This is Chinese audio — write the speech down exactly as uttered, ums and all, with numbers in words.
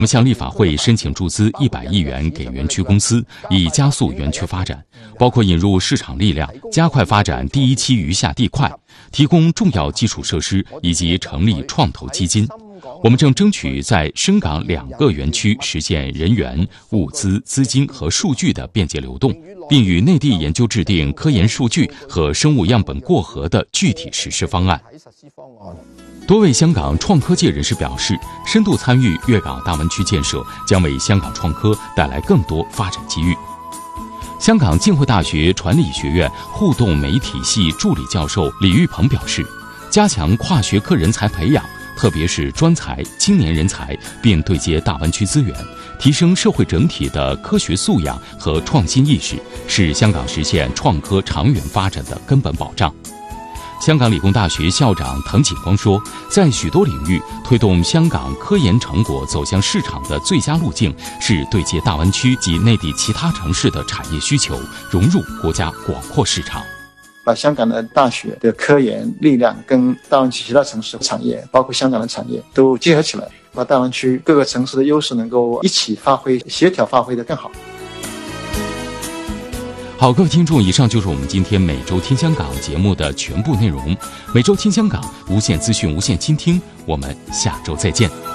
我们向立法会申请注资一百亿元给园区公司，以加速园区发展，包括引入市场力量，加快发展第一期余下地块，提供重要基础设施以及成立创投基金。我们正争取在深港两个园区实现人员、物资、资金和数据的便捷流动，并与内地研究制定科研数据和生物样本过河的具体实施方案。多位香港创科界人士表示，深度参与粤港大湾区建设将为香港创科带来更多发展机遇。香港浸会大学传理学院互动媒体系助理教授李玉鹏表示，加强跨学科人才培养，特别是专才、青年人才，并对接大湾区资源，提升社会整体的科学素养和创新意识，是香港实现创科长远发展的根本保障。香港理工大学校长滕锦光说，在许多领域推动香港科研成果走向市场的最佳路径是对接大湾区及内地其他城市的产业需求，融入国家广阔市场。 把香港的大学的科研力量跟大湾区其他城市产业，包括香港的产业都结合起来，把大湾区各个城市的优势能够一起发挥，协调发挥得更好。 好，各位听众，以上就是我们今天每周听香港节目的全部内容。每周听香港，无限资讯，无限倾听，我们下周再见。